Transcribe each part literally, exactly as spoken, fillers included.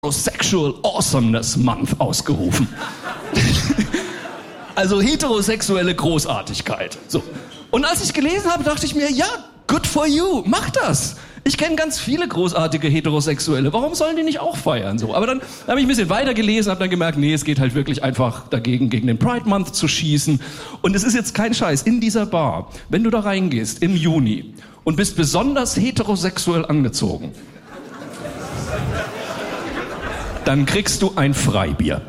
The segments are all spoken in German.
Heterosexual Awesomeness Month ausgerufen. Also heterosexuelle Großartigkeit. So. Und als ich gelesen habe, dachte ich mir, ja, good for you, mach das. Ich kenne ganz viele großartige Heterosexuelle. Warum sollen die nicht auch feiern? So. Aber dann habe ich ein bisschen weiter gelesen, habe dann gemerkt, nee, es geht halt wirklich einfach dagegen, gegen den Pride Month zu schießen. Und es ist jetzt kein Scheiß. In dieser Bar, wenn du da reingehst im Juni und bist besonders heterosexuell angezogen, dann kriegst du ein Freibier.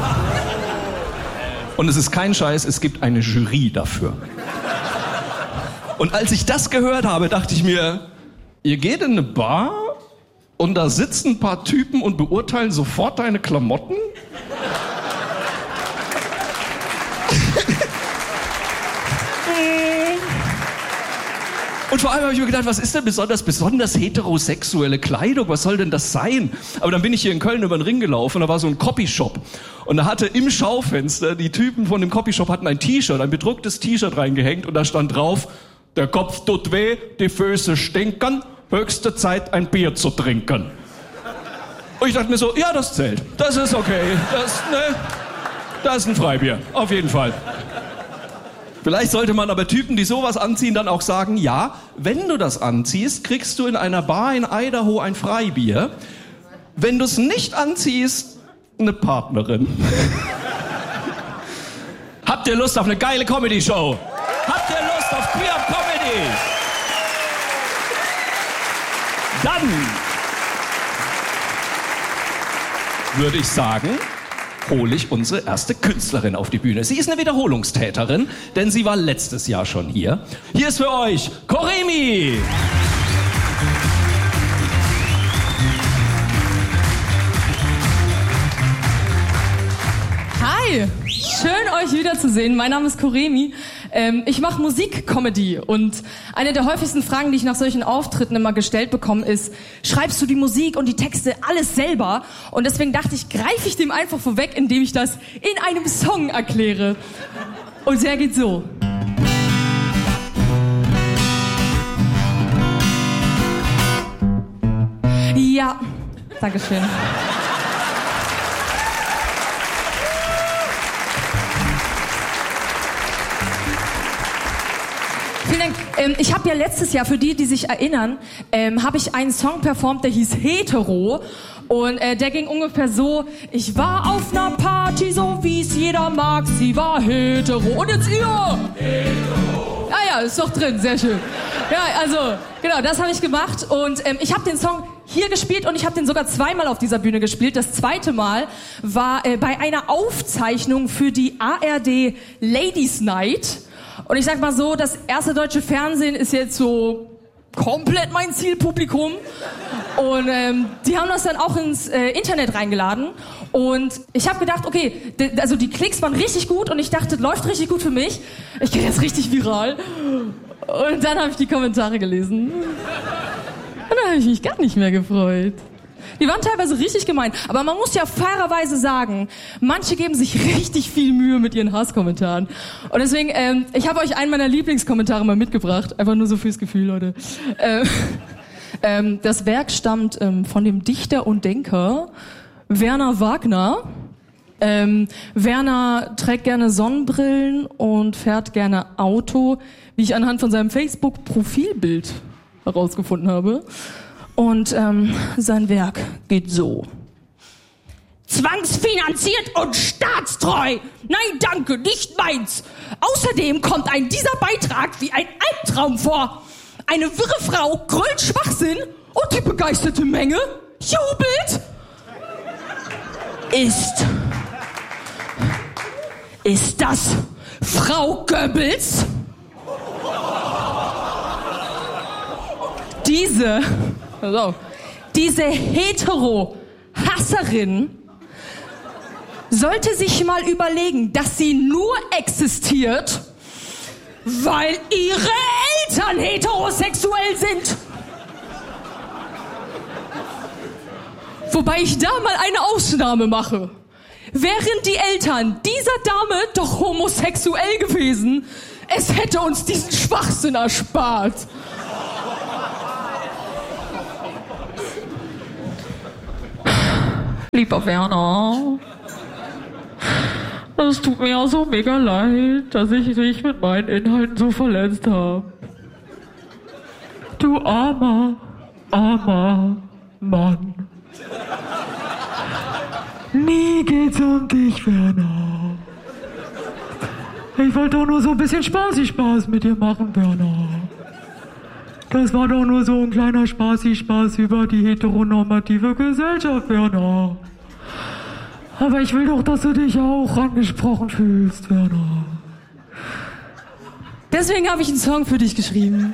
Und es ist kein Scheiß, es gibt eine Jury dafür. Und als ich das gehört habe, dachte ich mir, ihr geht in eine Bar und da sitzen ein paar Typen und beurteilen sofort deine Klamotten? Und vor allem habe ich mir gedacht, was ist denn besonders, besonders heterosexuelle Kleidung? Was soll denn das sein? Aber dann bin ich hier in Köln über den Ring gelaufen und da war so ein Copyshop. Und da hatte im Schaufenster, die Typen von dem Copyshop hatten ein T-Shirt, ein bedrucktes T-Shirt reingehängt und da stand drauf, der Kopf tut weh, die Füße stinken, höchste Zeit ein Bier zu trinken. Und ich dachte mir so, ja, das zählt. Das ist okay. Das, ne, das ist ein Freibier. Auf jeden Fall. Vielleicht sollte man aber Typen, die sowas anziehen, dann auch sagen, ja, wenn du das anziehst, kriegst du in einer Bar in Idaho ein Freibier. Wenn du es nicht anziehst, eine Partnerin. Habt ihr Lust auf eine geile Comedy-Show? Habt ihr Lust auf Queer Comedy? Dann würde ich sagen, hole ich unsere erste Künstlerin auf die Bühne. Sie ist eine Wiederholungstäterin, denn sie war letztes Jahr schon hier. Hier ist für euch Koremi! Hi, schön euch wiederzusehen. Mein Name ist Koremi. Ähm, ich mache Musik-Comedy und eine der häufigsten Fragen, die ich nach solchen Auftritten immer gestellt bekomme, ist, schreibst du die Musik und die Texte alles selber? Und deswegen dachte ich, greife ich dem einfach vorweg, indem ich das in einem Song erkläre. Und der geht so. Ja, Dankeschön. Vielen Dank. Ähm, ich habe ja letztes Jahr, für die, die sich erinnern, ähm, habe ich einen Song performt, der hieß Hetero. Und äh, der ging ungefähr so, ich war auf einer Party, so wie es jeder mag, sie war hetero. Und jetzt ihr! Hetero! Ah ja, ist doch drin, sehr schön. Ja, also, genau, das habe ich gemacht. Und ähm, ich habe den Song hier gespielt und ich habe den sogar zweimal auf dieser Bühne gespielt. Das zweite Mal war äh, bei einer Aufzeichnung für die A R D Ladies Night. Und ich sag mal so, das erste deutsche Fernsehen ist jetzt so komplett mein Zielpublikum. Und ähm, die haben das dann auch ins äh, Internet reingeladen. Und ich habe gedacht, okay, d- also die Klicks waren richtig gut und ich dachte, läuft richtig gut für mich. Ich gehe jetzt richtig viral. Und dann habe ich die Kommentare gelesen. Und dann habe ich mich gar nicht mehr gefreut. Die waren teilweise richtig gemein. Aber man muss ja fairerweise sagen, manche geben sich richtig viel Mühe mit ihren Hasskommentaren. Und deswegen, ähm, ich habe euch einen meiner Lieblingskommentare mal mitgebracht. Einfach nur so fürs Gefühl, Leute. Ähm, ähm, das Werk stammt ähm, von dem Dichter und Denker Werner Wagner. Ähm, Werner trägt gerne Sonnenbrillen und fährt gerne Auto, wie ich anhand von seinem Facebook-Profilbild herausgefunden habe. Und ähm, sein Werk geht so. Zwangsfinanziert und staatstreu. Nein, danke, nicht meins. Außerdem kommt ein dieser Beitrag wie ein Albtraum vor. Eine wirre Frau grölt Schwachsinn und die begeisterte Menge jubelt. Ist... Ist das Frau Goebbels? Diese... Also, diese Hetero-Hasserin sollte sich mal überlegen, dass sie nur existiert, weil ihre Eltern heterosexuell sind. Wobei ich da mal eine Ausnahme mache. Wären die Eltern dieser Dame doch homosexuell gewesen, es hätte uns diesen Schwachsinn erspart. Lieber Werner, es tut mir ja so mega leid, dass ich dich mit meinen Inhalten so verletzt habe. Du armer, armer Mann. Nie geht's um dich, Werner. Ich wollte doch nur so ein bisschen spaßig Spaß mit dir machen, Werner. Das war doch nur so ein kleiner spaßig Spaß über die heteronormative Gesellschaft, Werner. Aber ich will doch, dass du dich auch angesprochen fühlst, Werner. Deswegen habe ich einen Song für dich geschrieben.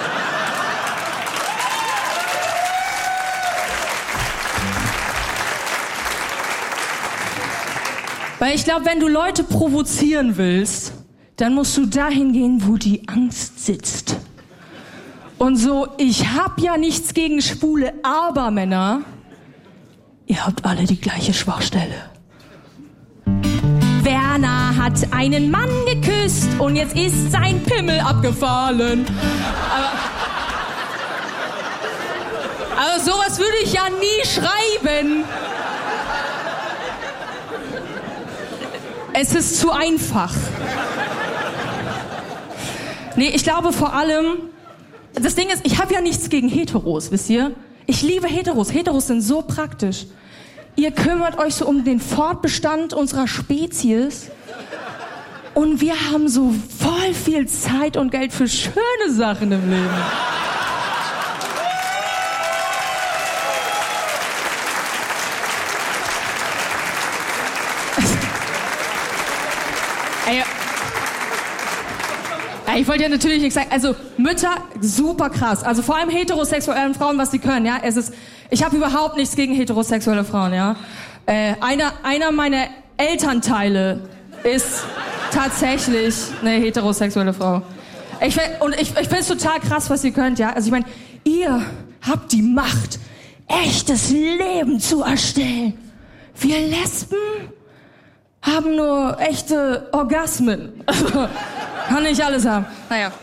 Weil ich glaube, wenn du Leute provozieren willst, dann musst du dahin gehen, wo die Angst sitzt. Und so, ich hab ja nichts gegen Schwule, aber Männer, ihr habt alle die gleiche Schwachstelle. Werner hat einen Mann geküsst und jetzt ist sein Pimmel abgefallen. Aber, aber sowas würde ich ja nie schreiben. Es ist zu einfach. Nee, ich glaube vor allem, das Ding ist, ich habe ja nichts gegen Heteros, wisst ihr? Ich liebe Heteros. Heteros sind so praktisch. Ihr kümmert euch so um den Fortbestand unserer Spezies. Und wir haben so voll viel Zeit und Geld für schöne Sachen im Leben. Ey, ich wollte ja natürlich nicht sagen, also Mütter, super krass. Also vor allem heterosexuellen Frauen, was sie können, ja. Es ist, ich habe überhaupt nichts gegen heterosexuelle Frauen, ja. Äh, einer, einer meiner Elternteile ist tatsächlich eine heterosexuelle Frau. Ich, und ich, ich finde es total krass, was ihr könnt, ja. Also ich meine, ihr habt die Macht, echtes Leben zu erstellen. Wir Lesben haben nur echte Orgasmen. Also, kann nicht alles haben. Naja.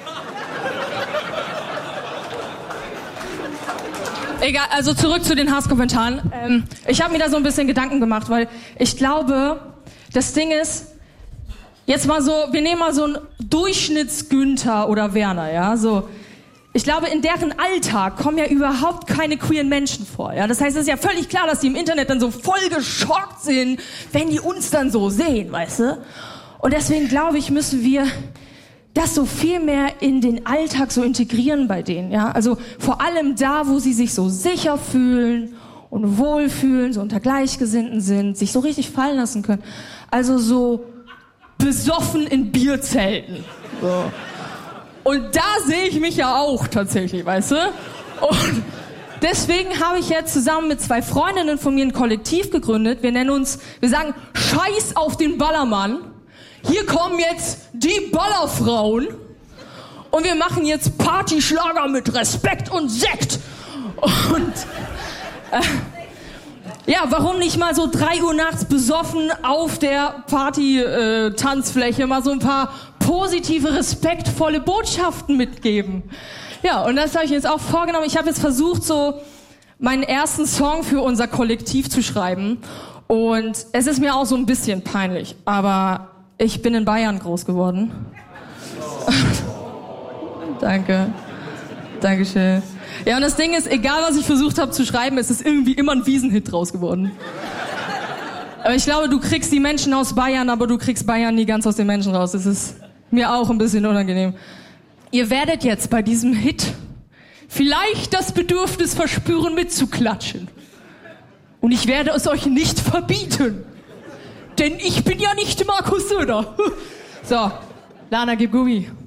Egal, also zurück zu den Hasskommentaren. Ähm, ich habe mir da so ein bisschen Gedanken gemacht, weil ich glaube, das Ding ist, jetzt mal so, wir nehmen mal so einen Durchschnitts-Günther oder Werner, ja, so. Ich glaube, in deren Alltag kommen ja überhaupt keine queeren Menschen vor, ja. Das heißt, es ist ja völlig klar, dass die im Internet dann so voll geschockt sind, wenn die uns dann so sehen, weißt du? Und deswegen glaube ich, müssen wir das so viel mehr in den Alltag so integrieren bei denen, ja. Also vor allem da, wo sie sich so sicher fühlen und wohlfühlen, so unter Gleichgesinnten sind, sich so richtig fallen lassen können. Also so besoffen in Bierzelten. So. Und da sehe ich mich ja auch tatsächlich, weißt du? Und deswegen habe ich jetzt zusammen mit zwei Freundinnen von mir ein Kollektiv gegründet. Wir nennen uns, wir sagen, Scheiß auf den Ballermann. Hier kommen jetzt die Ballerfrauen. Und wir machen jetzt Partyschlager mit Respekt und Sekt. Und äh, ja, warum nicht mal so drei Uhr nachts besoffen auf der Party-Tanzfläche äh, mal so ein paar positive, respektvolle Botschaften mitgeben. Ja, und das habe ich jetzt auch vorgenommen. Ich habe jetzt versucht, so meinen ersten Song für unser Kollektiv zu schreiben. Und es ist mir auch so ein bisschen peinlich. Aber ich bin in Bayern groß geworden. Danke. Dankeschön. Ja, und das Ding ist, egal was ich versucht habe zu schreiben, es ist irgendwie immer ein Wiesenhit draus geworden. Aber ich glaube, du kriegst die Menschen aus Bayern, aber du kriegst Bayern nie ganz aus den Menschen raus. Das ist mir auch ein bisschen unangenehm. Ihr werdet jetzt bei diesem Hit vielleicht das Bedürfnis verspüren, mitzuklatschen. Und ich werde es euch nicht verbieten. Denn ich bin ja nicht Markus Söder. So, Lana, gib Gummi.